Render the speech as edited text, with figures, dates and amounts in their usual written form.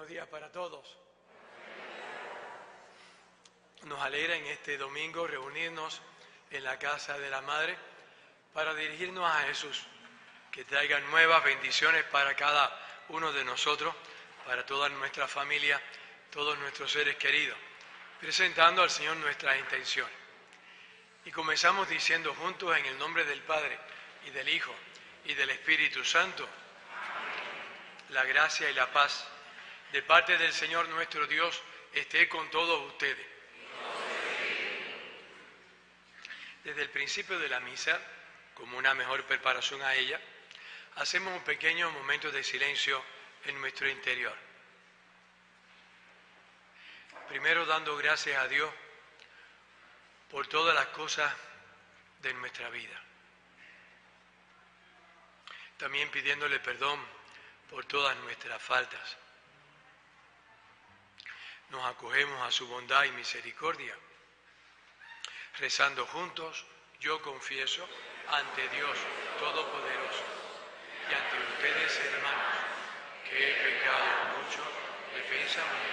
días para todos. Nos alegra en este domingo reunirnos en la casa de la Madre para dirigirnos a Jesús, que traiga nuevas bendiciones para cada uno de nosotros, para toda nuestra familia, todos nuestros seres queridos, presentando al Señor nuestras intenciones. Y comenzamos diciendo juntos en el nombre del Padre, y del Hijo, y del Espíritu Santo, la gracia y la paz de parte del Señor nuestro Dios esté con todos ustedes. Desde el principio de la misa, como una mejor preparación a ella, hacemos un pequeño momento de silencio en nuestro interior. Primero dando gracias a Dios por todas las cosas de nuestra vida. También pidiéndole perdón por todas nuestras faltas. Nos acogemos a su bondad y misericordia, rezando juntos, yo confieso ante Dios Todopoderoso y ante ustedes, hermanos, que he pecado mucho de pensamiento,